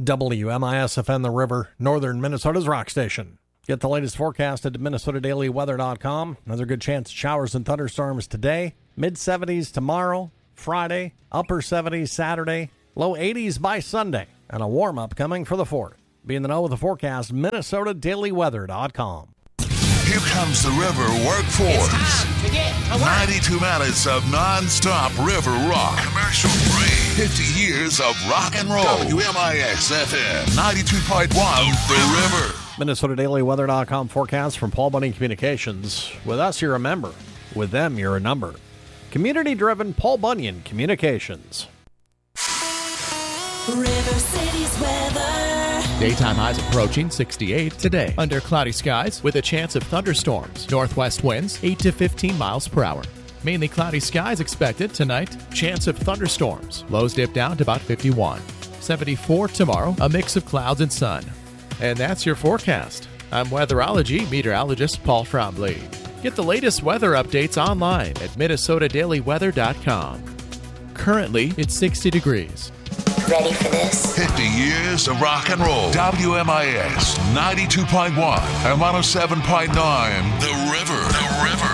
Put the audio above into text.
WMISFN The River, northern Minnesota's rock station. Get the latest forecast at MinnesotaDailyWeather.com. Another good chance of showers and thunderstorms today. Mid-70s tomorrow, Friday, upper 70s Saturday, low 80s by Sunday, and a warm-up coming for the 4th. Be in the know with the forecast, MinnesotaDailyWeather.com. Here comes the River Workforce. It's time to get to work. 92 minutes of non-stop river rock. Commercial free. 50 years of rock and roll. WMIX-FM 92.1 The River. MinnesotaDailyWeather.com forecast from Paul Bunyan Communications. With us, you're a member. With them, you're a number. Community-driven Paul Bunyan Communications. River City's weather. Daytime highs approaching 68 today. Under cloudy skies with a chance of thunderstorms. Northwest winds 8 to 15 miles per hour. Mainly cloudy skies expected tonight. Chance of thunderstorms. Lows dip down to about 51. 74 tomorrow. A mix of clouds and sun. And that's your forecast. I'm weatherology meteorologist Paul Trombley. Get the latest weather updates online at MinnesotaDailyWeather.com. Currently, it's 60 degrees. Ready for this? 50 years of rock and roll. WMIX 92.1 and 107.9 The River.